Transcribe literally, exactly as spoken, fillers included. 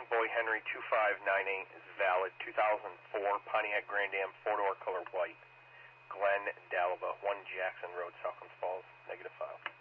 Boy Henry two five nine eight is valid. two thousand four Pontiac Grand Am four-door color white. Glenn Dalaba, one Jackson Road, South Falls, negative file.